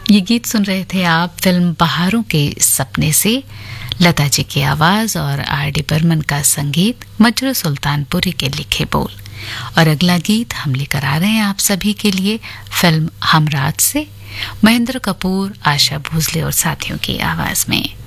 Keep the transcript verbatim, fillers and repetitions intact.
ये गीत सुन रहे थे आप फिल्म बहारों के सपने से। लता जी की आवाज और आर डी बर्मन का संगीत, मजरू सुल्तानपुरी के लिखे बोल। और अगला गीत हम लेकर आ रहे हैं आप सभी के लिए फिल्म हमराज से, महेंद्र कपूर, आशा भोसले और साथियों की आवाज में।